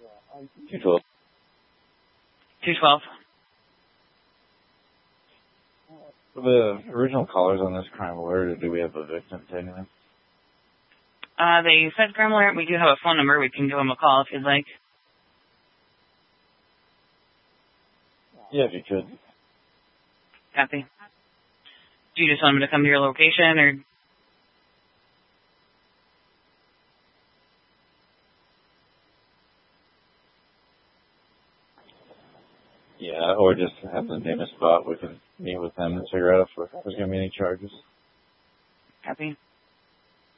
212. 212. The original callers on this crime alert, or do we have a victim to anything? They said crime alert. We do have a phone number. We can give them a call if you'd like. Yeah, if you could. Copy. Do you just want them to come to your location, or? Yeah, or just have them name a spot. We can meet with them and figure out if there's going to be any charges. Copy.